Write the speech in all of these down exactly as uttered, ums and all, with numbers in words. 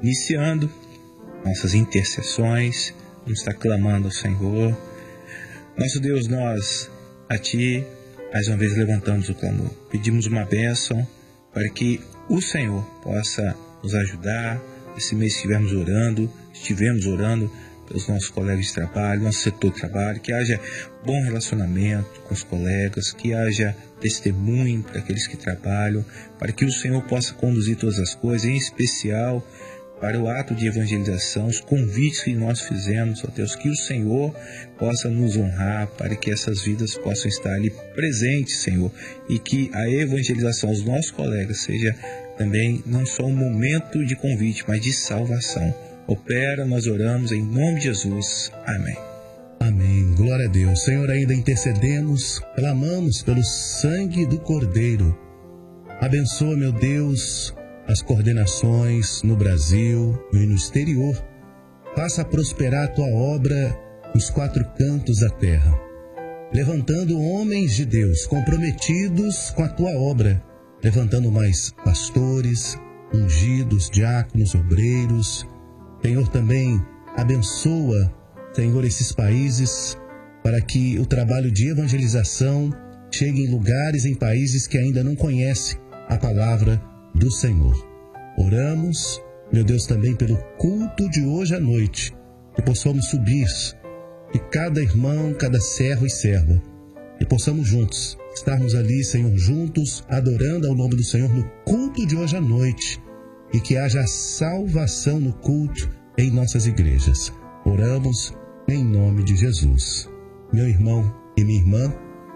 iniciando nossas intercessões, vamos estar clamando ao Senhor. Nosso Deus, nós a Ti, mais uma vez levantamos o clamor. Pedimos uma bênção para que o Senhor possa nos ajudar. Esse mês estivermos orando, estivemos orando pelos nossos colegas de trabalho, nosso setor de trabalho, que haja bom relacionamento com os colegas, que haja testemunho para aqueles que trabalham, para que o Senhor possa conduzir todas as coisas, em especial para o ato de evangelização, os convites que nós fizemos, ó Deus, que o Senhor possa nos honrar, para que essas vidas possam estar ali presentes, Senhor, e que a evangelização aos nossos colegas seja também não só um momento de convite, mas de salvação. Opera, nós oramos em nome de Jesus. Amém. Amém. Glória a Deus. Senhor, ainda intercedemos, clamamos pelo sangue do Cordeiro. Abençoa, meu Deus, as coordenações no Brasil e no exterior. Faça prosperar a tua obra nos quatro cantos da terra, levantando homens de Deus comprometidos com a tua obra, levantando mais pastores, ungidos, diáconos, obreiros. Senhor, também abençoa, Senhor, esses países, para que o trabalho de evangelização chegue em lugares, em países que ainda não conhecem a palavra do Senhor. Oramos, meu Deus, também pelo culto de hoje à noite, que possamos subir, e cada irmão, cada servo e serva, e possamos juntos estarmos ali, Senhor, juntos, adorando ao nome do Senhor no culto de hoje à noite, e que haja salvação no culto em nossas igrejas. Oramos em nome de Jesus. Meu irmão e minha irmã,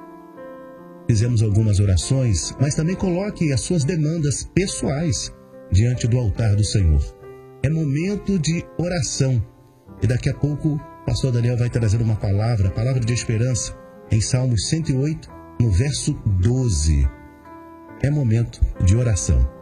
fizemos algumas orações, mas também coloque as suas demandas pessoais diante do altar do Senhor. É momento de oração. E daqui a pouco o pastor Daniel vai trazer uma palavra, palavra de esperança, em Salmos cento e oito, no verso doze. É momento de oração.